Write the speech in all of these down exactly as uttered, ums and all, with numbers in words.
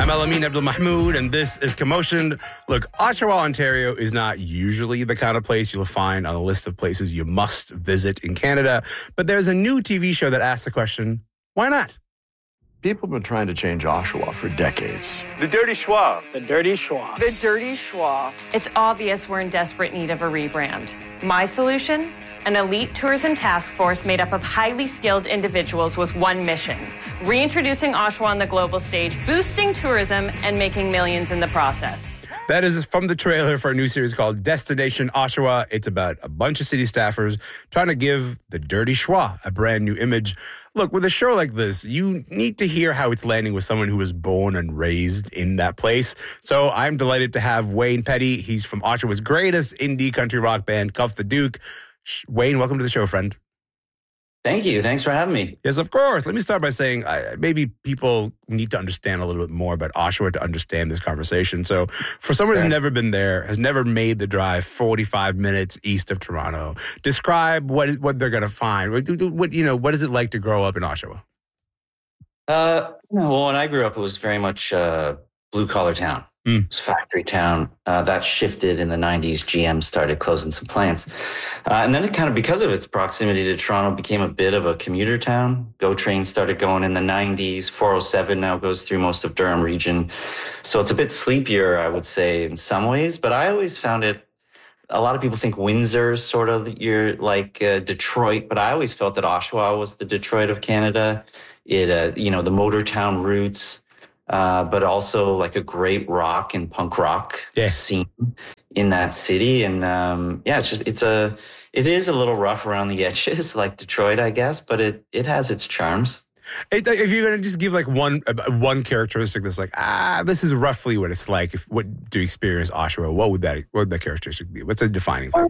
I'm Alamin Abdul Mahmoud, and this is Commotion. Look, Oshawa, Ontario is not usually the kind of place you'll find on a list of places you must visit in Canada, but there's a new T V show that asks the question, why not? People have been trying to change Oshawa for decades. The Dirty Schwa. The Dirty Schwa. The Dirty Schwa. It's obvious we're in desperate need of a rebrand. My solution? An elite tourism task force made up of highly skilled individuals with one mission: reintroducing Oshawa on the global stage, boosting tourism, and making millions in the process. That is from the trailer for a new series called Destination Oshawa. It's about a bunch of city staffers trying to give the Dirty Schwa a brand new image. Look, with a show like this, you need to hear how it's landing with someone who was born and raised in that place. So I'm delighted to have Wayne Petty. He's from Oshawa's greatest indie country rock band, Cuff the Duke. Wayne, welcome to the show, friend. Thank you. Thanks for having me. Yes, of course. Let me start by saying uh, maybe people need to understand a little bit more about Oshawa to understand this conversation. So for someone who's Sure. never been there, has never made the drive forty-five minutes east of Toronto, describe what what they're going to find. What, what, you know, what is it like to grow up in Oshawa? Uh, well, when I grew up, it was very much uh, blue-collar town. Mm. It was factory town. Uh, that shifted in the nineties. G M started closing some plants. Uh, and then it kind of, because of its proximity to Toronto, became a bit of a commuter town. GO Train started going in the nineties. four oh seven now goes through most of Durham region. So it's a bit sleepier, I would say, in some ways. But I always found it, a lot of people think Windsor's sort of you're like uh, Detroit, but I always felt that Oshawa was the Detroit of Canada. It, uh, you know, the motor town roots. Uh, but also like a great rock and punk rock yeah. scene in that city. And um, yeah, it's just, it's a, it is a little rough around the edges, like Detroit, I guess, but it, it has its charms. If you're going to just give like one one characteristic that's like, ah, this is roughly what it's like if what to experience Oshawa, what would that, what would that characteristic be? What's a defining thing?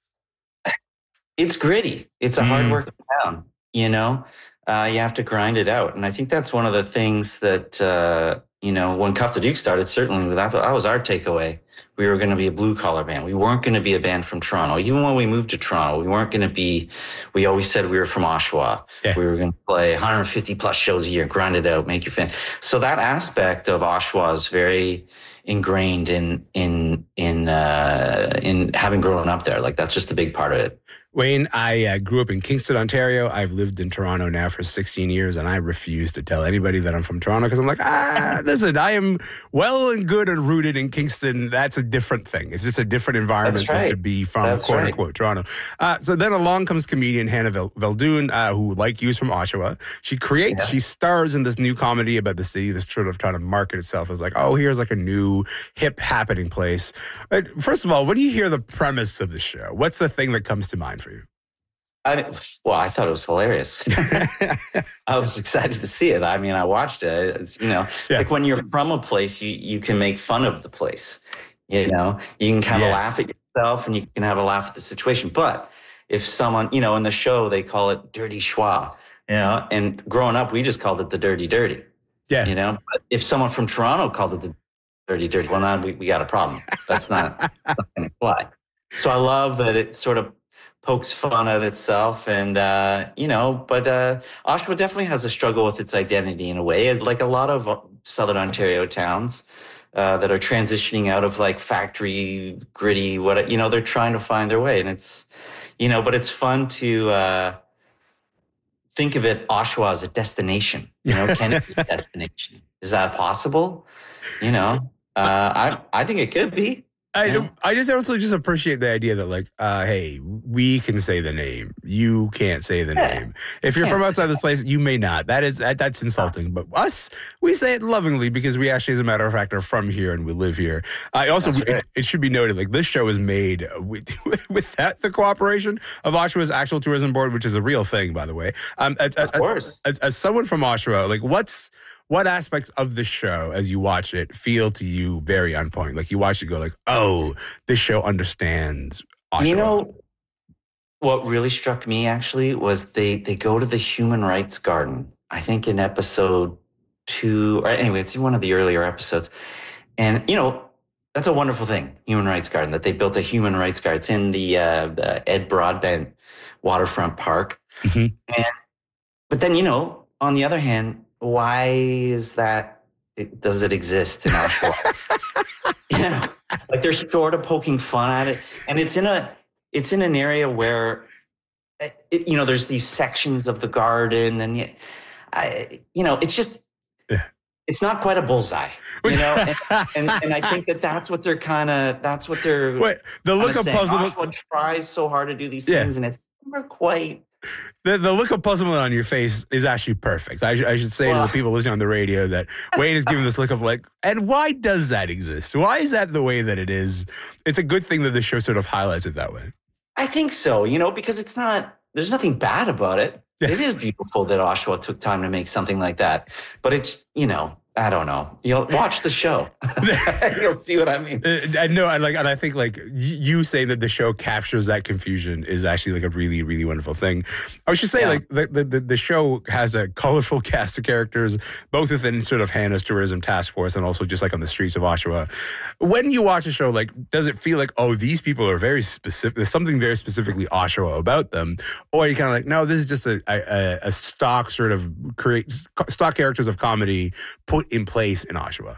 It's gritty. It's a Mm. hard-working town, you know? Uh, you have to grind it out. And I think that's one of the things that, uh, you know, when Cuff the Duke started, certainly that, that was our takeaway. We were going to be a blue-collar band. We weren't going to be a band from Toronto. Even when we moved to Toronto, we weren't going to be, we always said we were from Oshawa. Yeah. We were going to play one hundred fifty plus shows a year, grind it out, make you fan. So that aspect of Oshawa is very ingrained in, in, in, uh, in having grown up there. Like that's just a big part of it. Wayne, I uh, grew up in Kingston, Ontario. I've lived in Toronto now for sixteen years, and I refuse to tell anybody that I'm from Toronto because I'm like, ah, listen, I am well and good and rooted in Kingston. That's a different thing. It's just a different environment right. than to be from That's quote right. unquote Toronto. Uh, so then along comes comedian Hannah Vel- Veldoon, uh, who, like you, is from Oshawa. She creates, Yeah. she stars in this new comedy about the city that's sort of trying to market itself as like, oh, here's like a new hip happening place. Uh, First of all, when you hear the premise of the show, what's the thing that comes to mind for you? I, well, I thought it was hilarious. I was excited to see it. I mean, I watched it. It's, you know, Yeah. like when you're from a place, you, you can make fun of the place. You know, you can kind of Yes. laugh at yourself and you can have a laugh at the situation. But if someone, you know, in the show, they call it Dirty Schwa, you know, and growing up, we just called it the Dirty Dirty, Yeah. you know. But if someone from Toronto called it the Dirty Dirty, well, now we, we got a problem. That's not, not going to fly. So I love that it sort of pokes fun at itself and, uh, you know, but uh, Oshawa definitely has a struggle with its identity in a way, like a lot of Southern Ontario towns uh, that are transitioning out of like factory, gritty, what, you know, they're trying to find their way. And it's, you know, but it's fun to uh, think of it, Oshawa, as a destination. You know, can it be a destination? Is that possible? You know, uh, I, I think it could be. I, Yeah. I just also just appreciate the idea that like, uh, hey, we can say the name. You can't say the Yeah. name. If you're Can't from say outside this place, you may not. That is that, that's insulting. But us, we say it lovingly because we actually, as a matter of fact, are from here and we live here. I also, That's it, right. it should be noted, like this show is made with, without the cooperation of Oshawa's actual tourism board, which is a real thing, by the way. Um, as, as, Of course. As, as someone from Oshawa, like what's what aspects of the show, as you watch it, feel to you very on point? Like you watch it, go like, "Oh, this show understands Oshawa." You know, what really struck me actually was they they go to the Human Rights Garden. I think in episode two, or anyway, it's in one of the earlier episodes, and you know. That's a wonderful thing, Human Rights Garden, that they built a Human Rights Garden. It's in the, uh, the Ed Broadbent Waterfront Park. Mhm. And, but then, you know, on the other hand, why is that it, does it exist in Oshawa? You know, like they're sort of poking fun at it, and it's in a it's in an area where, it, you know, there's these sections of the garden, and I, you know, it's just. Yeah. It's not quite a bullseye, you know, and, and, and I think that that's what they're kind of, that's what they're. Wait, the look of puzzlement. Oshawa tries so hard to do these yeah. things, and it's never quite. The, the look of puzzlement on your face is actually perfect. I, sh- I should say well, to the people listening on the radio that Wayne is giving this look of like, and why does that exist? Why is that the way that it is? It's a good thing that the show sort of highlights it that way. I think so, you know, because it's not, there's nothing bad about it. It is beautiful that Oshawa took time to make something like that. But it's, you know, I don't know. You'll watch the show. You'll see what I mean. I know. I like, and I think like you saying that the show captures that confusion is actually like a really, really wonderful thing. I should say yeah. like the, the the show has a colorful cast of characters, both within sort of Hannah's tourism task force and also just like on the streets of Oshawa. When you watch a show, like, does it feel like, oh, these people are very specific? There's something very specifically Oshawa about them, or are you kind of like, no, this is just a a, a stock sort of create stock characters of comedy put in place in Oshawa?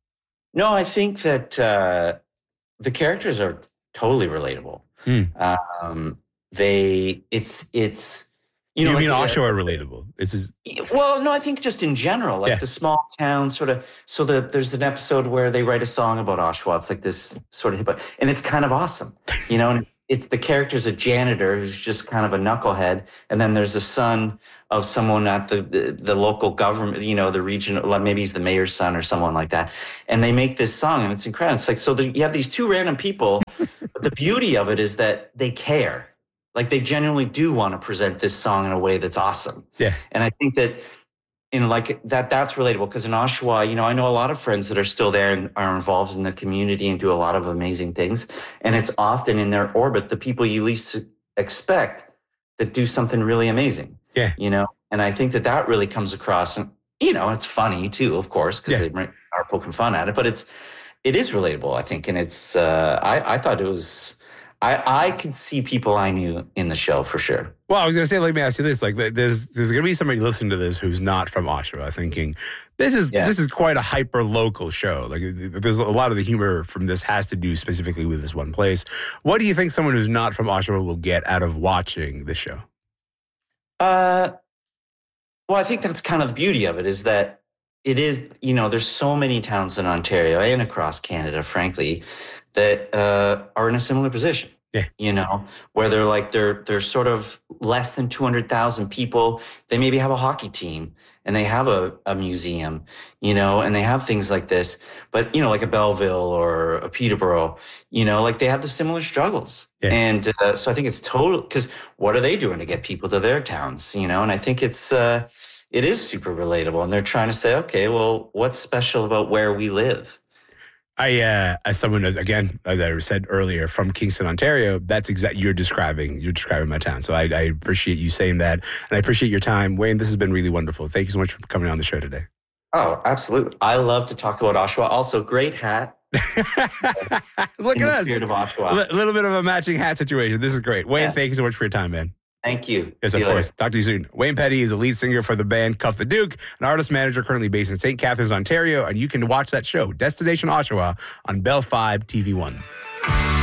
No, I think that uh, the characters are totally relatable. Mm. Um, they, it's, it's, you, you know, mean like, Oshawa uh, relatable? It's is, well, no, I think just in general, like yeah. the small town sort of. So the, there's an episode where they write a song about Oshawa. It's like this sort of, and it's kind of awesome, you know. And it's the character's a janitor who's just kind of a knucklehead, and then there's a son of someone at the, the, the local government, you know, the regional, like maybe he's the mayor's son or someone like that. And they make this song, and it's incredible. It's like, so the, you have these two random people, but the beauty of it is that they care. Like they genuinely do want to present this song in a way that's awesome. Yeah. And I think that, you know, like that, that's relatable because in Oshawa, you know, I know a lot of friends that are still there and are involved in the community and do a lot of amazing things. And it's often in their orbit, the people you least expect that do something really amazing. Yeah. You know, and I think that that really comes across, and, you know, it's funny too, of course, because yeah. they are poking fun at it, but it's, it is relatable, I think. And it's, uh, I, I thought it was, I, I could see people I knew in the show for sure. Well, I was going to say, let me ask you this. Like, there's there's going to be somebody listening to this who's not from Oshawa thinking, this is yeah. this is quite a hyper-local show. Like, there's a lot of the humor from this has to do specifically with this one place. What do you think someone who's not from Oshawa will get out of watching this show? Uh, well, I think that's kind of the beauty of it is that it is, you know, there's so many towns in Ontario and across Canada, frankly, that uh, are in a similar position. Yeah. You know, where they're like, they're, they're sort of less than two hundred thousand people. They maybe have a hockey team and they have a, a museum, you know, and they have things like this. But, you know, like a Belleville or a Peterborough, you know, like they have the similar struggles. Yeah. And uh, so I think it's total, because what are they doing to get people to their towns, you know? And I think it's, uh, it is super relatable. And they're trying to say, okay, well, what's special about where we live? I, uh, as someone, as again, as I said earlier, from Kingston, Ontario, that's exactly, you're describing, you're describing my town. So I, I appreciate you saying that. And I appreciate your time. Wayne, this has been really wonderful. Thank you so much for coming on the show today. Oh, absolutely. I love to talk about Oshawa. Also, great hat. Look in at the us. Spirit of Oshawa. A little bit of a matching hat situation. This is great. Wayne, yeah. thank you so much for your time, man. Thank you. Yes, See of you course. later. Talk to you soon. Wayne Petty is the lead singer for the band Cuff the Duke, an artist manager currently based in Saint Catharines, Ontario, and you can watch that show, Destination Oshawa, on Bell five T V one.